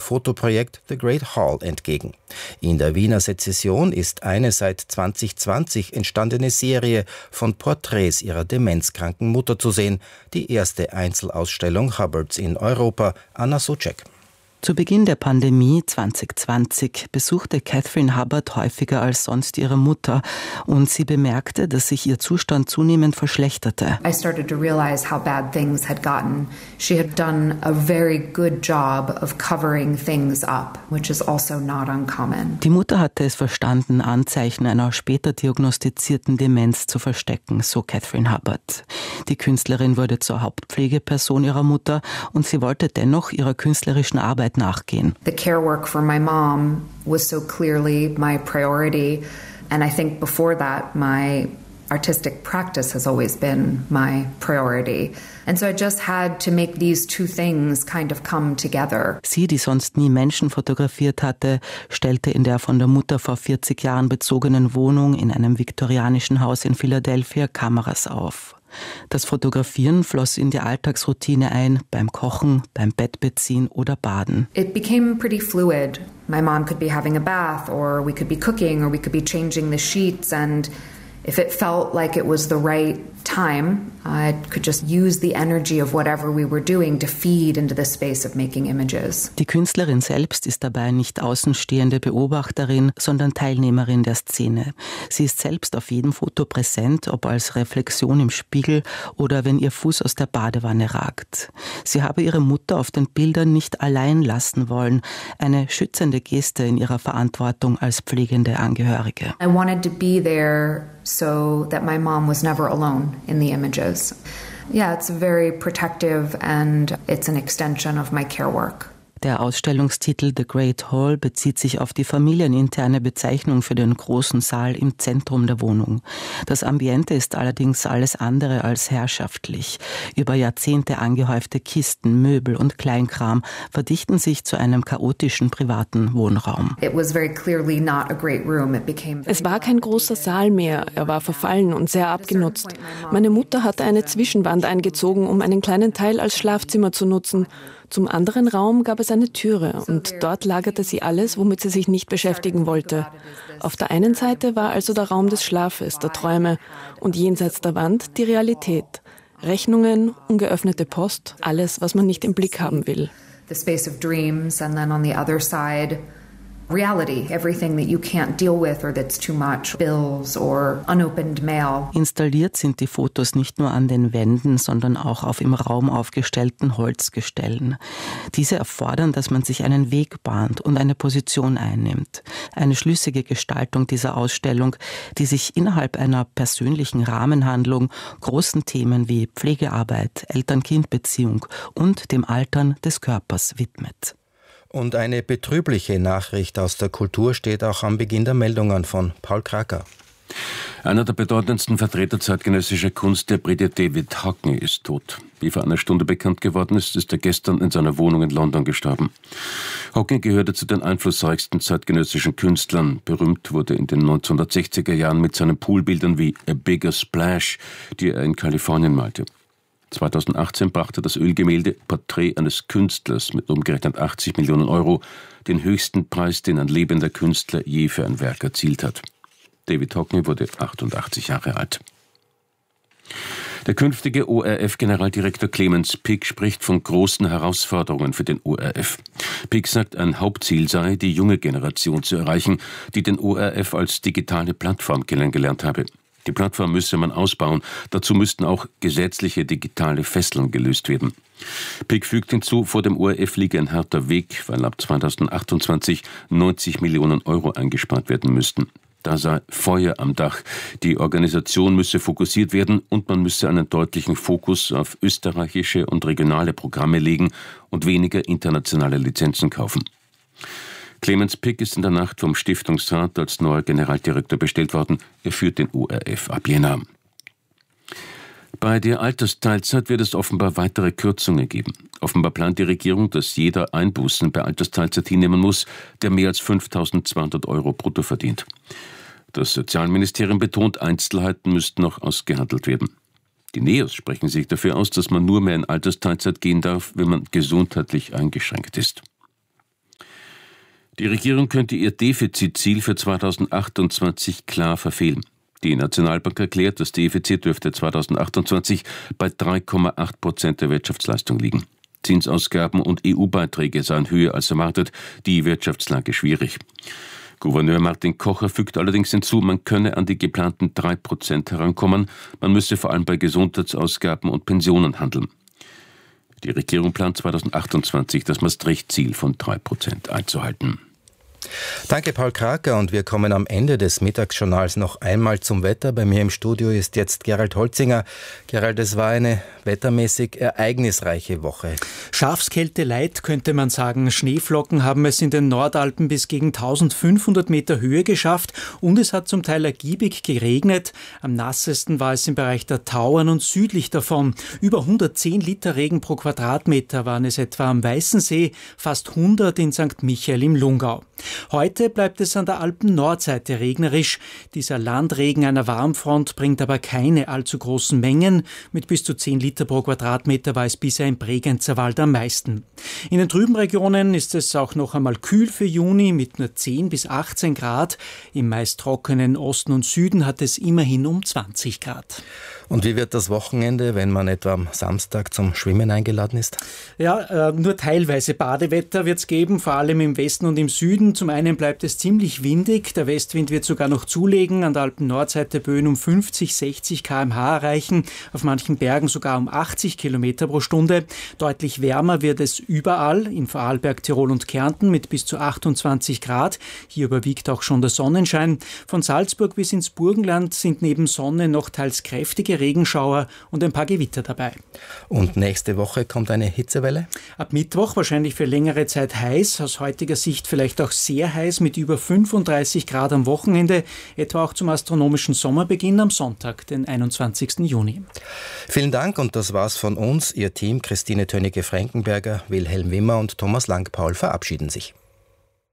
Fotoprojekt The Great Hall entgegen. In der Wiener Sezession ist eine seit 2020 entstandene Serie von Porträts ihrer demenzkranken Mutter zu sehen, die erste Einzelausstellung Hubbards in Europa. Anna Soucek. Zu Beginn der Pandemie 2020 besuchte Catherine Hubbard häufiger als sonst ihre Mutter und sie bemerkte, dass sich ihr Zustand zunehmend verschlechterte. I started to realize how bad things had gotten. She had done a very good job of covering things up, which is also not uncommon. Die Mutter hatte es verstanden, Anzeichen einer später diagnostizierten Demenz zu verstecken, so Catherine Hubbard. Die Künstlerin wurde zur Hauptpflegeperson ihrer Mutter und sie wollte dennoch ihrer künstlerischen Arbeit nachgehen. The care work for my mom was so clearly my priority, and I think before that my artistic practice has always been my priority. And so I just had to make these two things kind of come together. Sie, die sonst nie Menschen fotografiert hatte, stellte in der von der Mutter vor 40 Jahren bezogenen Wohnung in einem viktorianischen Haus in Philadelphia Kameras auf. Das Fotografieren floss in die Alltagsroutine ein, beim Kochen, beim Bettbeziehen oder Baden. It became pretty fluid. My mom could be having a bath, or we could be cooking, or we could be changing the sheets, and if it felt like it was the right time, I could just use the energy of whatever we were doing to feed into the space of making images. Die Künstlerin selbst ist dabei nicht außenstehende Beobachterin, sondern Teilnehmerin der Szene. Sie ist selbst auf jedem Foto präsent, ob als Reflexion im Spiegel oder wenn ihr Fuß aus der Badewanne ragt. Sie habe ihre Mutter auf den Bildern nicht allein lassen wollen, eine schützende Geste in ihrer Verantwortung als pflegende Angehörige. I wanted to be there so that my mom was never alone in the images. Yeah, it's very protective and it's an extension of my care work. Der Ausstellungstitel The Great Hall bezieht sich auf die familieninterne Bezeichnung für den großen Saal im Zentrum der Wohnung. Das Ambiente ist allerdings alles andere als herrschaftlich. Über Jahrzehnte angehäufte Kisten, Möbel und Kleinkram verdichten sich zu einem chaotischen privaten Wohnraum. Es war kein großer Saal mehr, er war verfallen und sehr abgenutzt. Meine Mutter hatte eine Zwischenwand eingezogen, um einen kleinen Teil als Schlafzimmer zu nutzen. Zum anderen Raum gab es eine Türe und dort lagerte sie alles, womit sie sich nicht beschäftigen wollte. Auf der einen Seite war also der Raum des Schlafes, der Träume und jenseits der Wand die Realität. Rechnungen, ungeöffnete Post, alles, was man nicht im Blick haben will. The space of dreams and then on the other side reality, everything that you can't deal with or that's too much, bills or unopened mail. Installiert sind die Fotos nicht nur an den Wänden, sondern auch auf im Raum aufgestellten Holzgestellen. Diese erfordern, dass man sich einen Weg bahnt und eine Position einnimmt. Eine schlüssige Gestaltung dieser Ausstellung, die sich innerhalb einer persönlichen Rahmenhandlung großen Themen wie Pflegearbeit, Eltern-Kind-Beziehung und dem Altern des Körpers widmet. Und eine betrübliche Nachricht aus der Kultur steht auch am Beginn der Meldungen von Paul Kracker. Einer der bedeutendsten Vertreter zeitgenössischer Kunst, der Brite David Hockney, ist tot. Wie vor einer Stunde bekannt geworden ist er gestern in seiner Wohnung in London gestorben. Hockney gehörte zu den einflussreichsten zeitgenössischen Künstlern. Berühmt wurde in den 1960er Jahren mit seinen Poolbildern wie A Bigger Splash, die er in Kalifornien malte. 2018 brachte das Ölgemälde Porträt eines Künstlers mit umgerechnet 80 Millionen Euro den höchsten Preis, den ein lebender Künstler je für ein Werk erzielt hat. David Hockney wurde 88 Jahre alt. Der künftige ORF-Generaldirektor Clemens Pick spricht von großen Herausforderungen für den ORF. Pick sagt, ein Hauptziel sei, die junge Generation zu erreichen, die den ORF als digitale Plattform kennengelernt habe. Die Plattform müsse man ausbauen. Dazu müssten auch gesetzliche digitale Fesseln gelöst werden. Pick fügt hinzu, vor dem ORF liege ein harter Weg, weil ab 2028 90 Millionen Euro eingespart werden müssten. Da sei Feuer am Dach. Die Organisation müsse fokussiert werden und man müsse einen deutlichen Fokus auf österreichische und regionale Programme legen und weniger internationale Lizenzen kaufen. Clemens Pick ist in der Nacht vom Stiftungsrat als neuer Generaldirektor bestellt worden. Er führt den ORF ab Jänner. Bei der Altersteilzeit wird es offenbar weitere Kürzungen geben. Offenbar plant die Regierung, dass jeder Einbußen bei Altersteilzeit hinnehmen muss, der mehr als 5.200 Euro brutto verdient. Das Sozialministerium betont, Einzelheiten müssten noch ausgehandelt werden. Die NEOS sprechen sich dafür aus, dass man nur mehr in Altersteilzeit gehen darf, wenn man gesundheitlich eingeschränkt ist. Die Regierung könnte ihr Defizitziel für 2028 klar verfehlen. Die Nationalbank erklärt, das Defizit dürfte 2028 bei 3,8% der Wirtschaftsleistung liegen. Zinsausgaben und EU-Beiträge seien höher als erwartet, die Wirtschaftslage schwierig. Gouverneur Martin Kocher fügt allerdings hinzu, man könne an die geplanten 3% herankommen, man müsse vor allem bei Gesundheitsausgaben und Pensionen handeln. Die Regierung plant 2028 das Maastricht-Ziel von 3% einzuhalten. Danke, Paul Kraker, und wir kommen am Ende des Mittagsjournals noch einmal zum Wetter. Bei mir im Studio ist jetzt Gerald Holzinger. Gerald, es war eine wettermäßig ereignisreiche Woche. Schafskälte light, könnte man sagen. Schneeflocken haben es in den Nordalpen bis gegen 1500 Meter Höhe geschafft und es hat zum Teil ergiebig geregnet. Am nassesten war es im Bereich der Tauern und südlich davon. Über 110 Liter Regen pro Quadratmeter waren es etwa am Weißensee, fast 100 in St. Michael im Lungau. Heute bleibt es an der Alpen-Nordseite regnerisch. Dieser Landregen einer Warmfront bringt aber keine allzu großen Mengen. Mit bis zu 10 Liter pro Quadratmeter war es bisher im Bregenzer Wald am meisten. In den trüben Regionen ist es auch noch einmal kühl für Juni mit nur 10 bis 18 Grad. Im meist trockenen Osten und Süden hat es immerhin um 20 Grad. Und wie wird das Wochenende, wenn man etwa am Samstag zum Schwimmen eingeladen ist? Ja, nur teilweise Badewetter wird es geben, vor allem im Westen und im Süden. Zum einen bleibt es ziemlich windig, der Westwind wird sogar noch zulegen, an der Alpen-Nordseite Böen um 50, 60 km/h erreichen, auf manchen Bergen sogar um 80 km pro Stunde. Deutlich wärmer wird es überall, in Vorarlberg, Tirol und Kärnten mit bis zu 28 Grad. Hier überwiegt auch schon der Sonnenschein. Von Salzburg bis ins Burgenland sind neben Sonne noch teils kräftige Regenschauer und ein paar Gewitter dabei. Und nächste Woche kommt eine Hitzewelle? Ab Mittwoch wahrscheinlich für längere Zeit heiß, aus heutiger Sicht vielleicht auch sehr heiß mit über 35 Grad am Wochenende, etwa auch zum astronomischen Sommerbeginn am Sonntag, den 21. Juni. Vielen Dank und das war's von uns. Ihr Team Christine Tönnecke-Frankenberger, Wilhelm Wimmer und Thomas Lang-Paul verabschieden sich.